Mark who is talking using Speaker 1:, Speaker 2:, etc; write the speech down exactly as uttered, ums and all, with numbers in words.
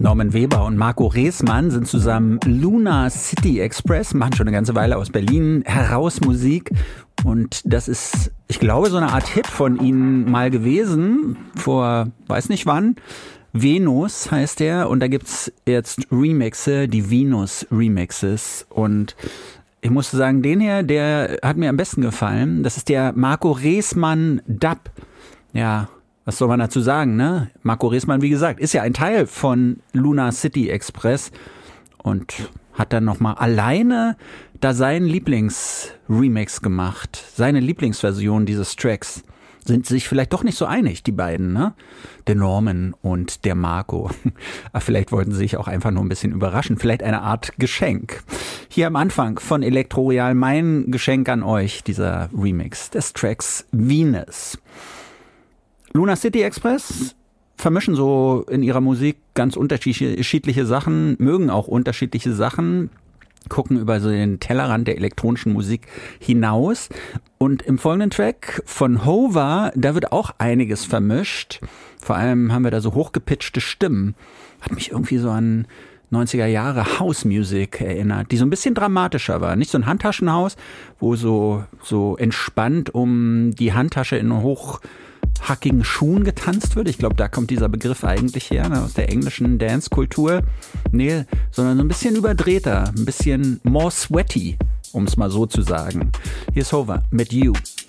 Speaker 1: Norman Weber und Marco Reesmann sind zusammen Lunar City Express, machen schon eine ganze Weile aus Berlin heraus Musik. Und das ist, ich glaube, so eine Art Hit von ihnen mal gewesen, vor weiß nicht wann. Venus heißt der und da gibt's jetzt Remixe, die Venus Remixes. Und ich muss sagen, den hier, der hat mir am besten gefallen. Das ist der Marco Reesmann Dub. Ja, was soll man dazu sagen, ne? Marco Reesmann, wie gesagt, ist ja ein Teil von Lunar City Express und hat dann nochmal alleine da seinen Lieblingsremix gemacht. Seine Lieblingsversion dieses Tracks. Sind sich vielleicht doch nicht so einig, die beiden, ne? Der Norman und der Marco. Aber vielleicht wollten sie sich auch einfach nur ein bisschen überraschen. Vielleicht eine Art Geschenk. Hier am Anfang von Elektro Royal mein Geschenk an euch, dieser Remix des Tracks Venus. Lunar City Express vermischen so in ihrer Musik ganz unterschiedliche Sachen, mögen auch unterschiedliche Sachen, gucken über so den Tellerrand der elektronischen Musik hinaus. Und im folgenden Track von Hova, da wird auch einiges vermischt. Vor allem haben wir da so hochgepitchte Stimmen. Hat mich irgendwie so an neunziger Jahre House Music erinnert, die so ein bisschen dramatischer war. Nicht so ein Handtaschenhaus, wo so, so entspannt um die Handtasche in hochhackigen Schuhen getanzt wird. Ich glaube, da kommt dieser Begriff eigentlich her, ne, aus der englischen Dance-Kultur. Nee, sondern so ein bisschen überdrehter, ein bisschen more sweaty, um es mal so zu sagen. Hier ist Hova mit You.